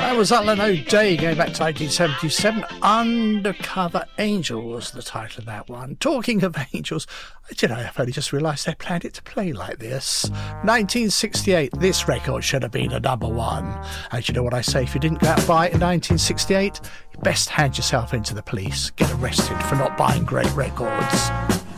That was Alan O'Day going back to 1977. Undercover Angel was the title of that one. Talking of angels, I've only just realised they planned it to play like this. 1968, this record should have been a number one. And you know what I say, if you didn't go out and buy it in 1968, you best hand yourself into the police, get arrested for not buying great records.